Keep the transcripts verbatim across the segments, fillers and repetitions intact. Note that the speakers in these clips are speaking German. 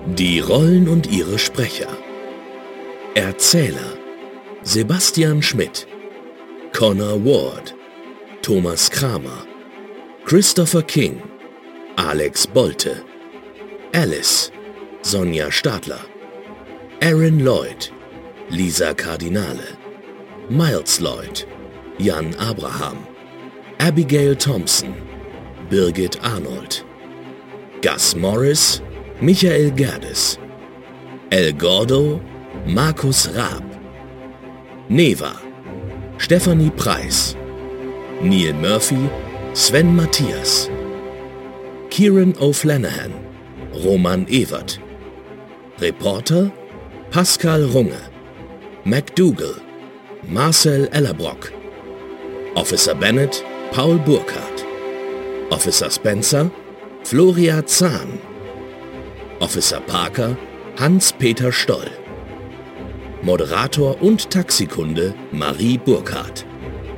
Die Rollen und ihre Sprecher. Erzähler: Sebastian Schmidt, Connor Ward, Thomas Kramer, Christopher King, Alex Bolte, Alice, Sonja Stadler, Aaron Lloyd, Lisa Cardinale, Miles Lloyd, Jan Abraham, Abigail Thompson, Birgit Arnold, Gus Morris, Michael Gerdes, El Gordo, Markus Raab, Neva, Stephanie Preis, Neil Murphy, Sven Matthias, Kieran O'Flanahan, Roman Evert, Reporter Pascal Runge, MacDougall, Marcel Ellerbrock, Officer Bennett Paul Burkhardt, Officer Spencer Floria Zahn, Officer Parker Hans-Peter Stoll, Moderator und Taxikunde Marie Burkhardt,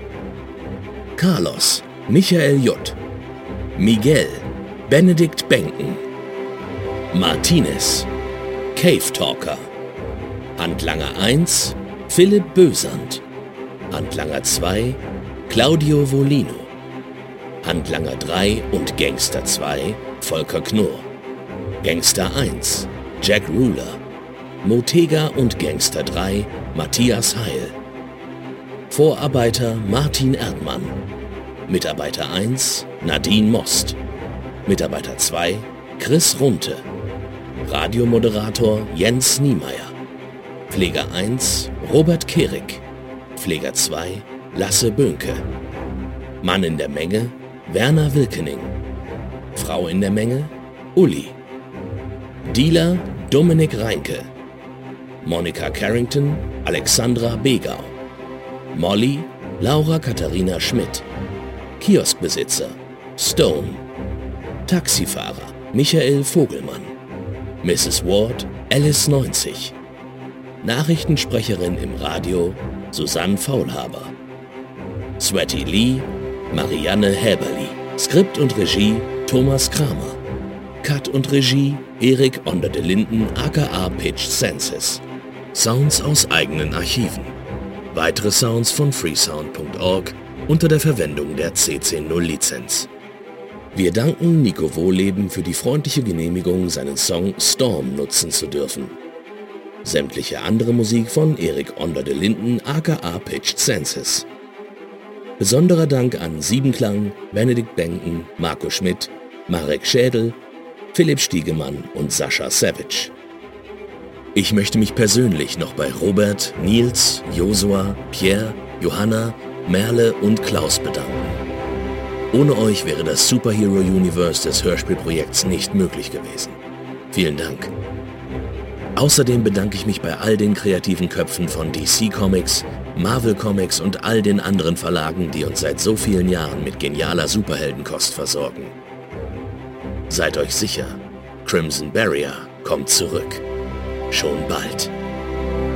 Carlos Michael Jutt, Miguel Benedikt Benken, Martinez Cave Talker, Handlanger eins Philipp Bösand, Handlanger zwei Claudio Volino, Handlanger drei und Gangster zwei Volker Knorr, Gangster eins Jack Ruler, Motega und Gangster drei Matthias Heil, Vorarbeiter Martin Erdmann, Mitarbeiter eins Nadine Most, Mitarbeiter zwei Chris Runte, Radiomoderator Jens Niemeyer, Pfleger eins Robert Kehrig, Pfleger zwei Lasse Böhnke, Mann in der Menge Werner Wilkening, Frau in der Menge Uli, Dealer Dominik Reinke, Monika Carrington Alexandra Begau, Molly Laura Katharina Schmidt, Kioskbesitzer Stone, Taxifahrer Michael Vogelmann, Misses Ward Alice neunzig, Nachrichtensprecherin im Radio Susanne Faulhaber, Sweaty Lee Marianne Häberli, Skript und Regie Thomas Kramer, Cut und Regie Erik Onder de Linden aka Pitch Senses, Sounds aus eigenen Archiven, weitere Sounds von freesound punkt org unter der Verwendung der C C null Lizenz. Wir danken Nico Wohleben für die freundliche Genehmigung, seinen Song Storm nutzen zu dürfen. Sämtliche andere Musik von Erik Onder de Linden aka Pitched Senses. Besonderer Dank an Siebenklang, Benedikt Benken, Marco Schmidt, Marek Schädel, Philipp Stiegemann und Sascha Savage. Ich möchte mich persönlich noch bei Robert, Nils, Josua, Pierre, Johanna, Merle und Klaus bedanken. Ohne euch wäre das Superhero Universe des Hörspielprojekts nicht möglich gewesen. Vielen Dank. Außerdem bedanke ich mich bei all den kreativen Köpfen von D C Comics, Marvel Comics und all den anderen Verlagen, die uns seit so vielen Jahren mit genialer Superheldenkost versorgen. Seid euch sicher, Crimson Barrier kommt zurück. Schon bald.